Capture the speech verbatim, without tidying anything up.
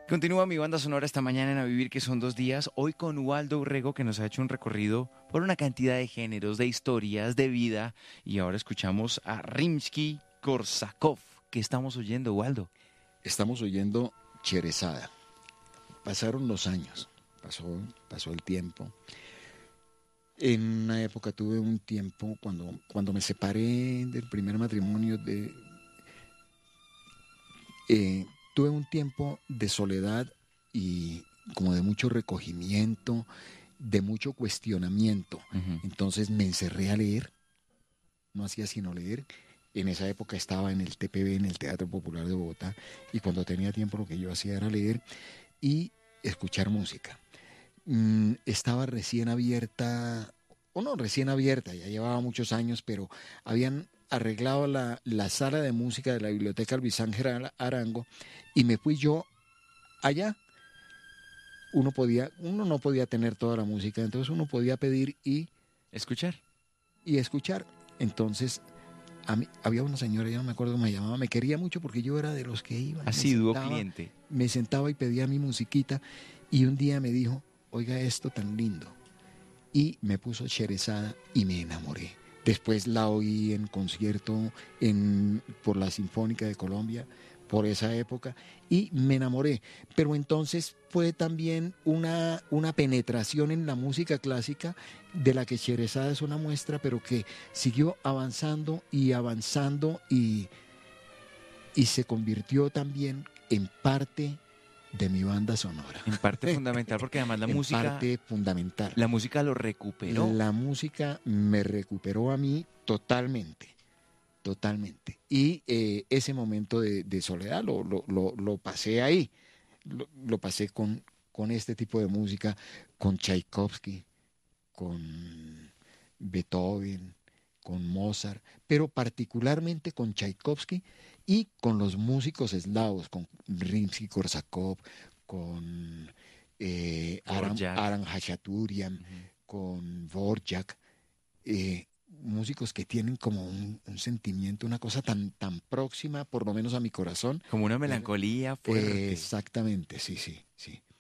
Continúa mi banda sonora esta mañana en A Vivir, que son dos días. Hoy con Waldo Urrego, que nos ha hecho un recorrido por una cantidad de géneros, de historias, de vida. Y ahora escuchamos a Rimsky-Korsakov. ¿Qué estamos oyendo, Waldo? Estamos oyendo Cherezada. Pasaron los años, pasó, pasó el tiempo. En una época tuve un tiempo, cuando, cuando me separé del primer matrimonio, de, eh, tuve un tiempo de soledad y como de mucho recogimiento, de mucho cuestionamiento. Uh-huh. Entonces me encerré a leer, no hacía sino leer. En esa época estaba en el T P B, en el Teatro Popular de Bogotá, y cuando tenía tiempo lo que yo hacía era leer y escuchar música. Mm, estaba recién abierta, o no recién abierta, ya llevaba muchos años, pero habían arreglado la, la sala de música de la Biblioteca Luis Ángel Arango y me fui yo allá. Uno podía, uno no podía tener toda la música, entonces uno podía pedir y escuchar. Y escuchar. Entonces, a mí, había una señora, yo no me acuerdo cómo me llamaba, me quería mucho porque yo era de los que iba. Asiduo cliente. Me sentaba y pedía mi musiquita y un día me dijo, oiga esto tan lindo. Y me puso Cherezada y me enamoré. Después la oí en concierto en, por la Sinfónica de Colombia, por esa época, y me enamoré. Pero entonces fue también una, una penetración en la música clásica de la que Cherezada es una muestra, pero que siguió avanzando y avanzando y, y se convirtió también en parte de mi banda sonora. En parte fundamental, porque además la en música... En parte fundamental. La música lo recuperó. La música me recuperó a mí totalmente. Totalmente. Y eh, ese momento de, de soledad lo, lo, lo, lo pasé ahí. Lo, lo pasé con, con este tipo de música, con Tchaikovsky, con Beethoven, con Mozart, pero particularmente con Tchaikovsky y con los músicos eslavos, con Rimsky-Korsakov, con eh, Aram, Aram Hachaturian, uh-huh. con Dvorak, eh, músicos que tienen como un, un sentimiento, una cosa tan, tan próxima, por lo menos a mi corazón. Como una melancolía fuerte. Eh, exactamente, sí, sí, sí.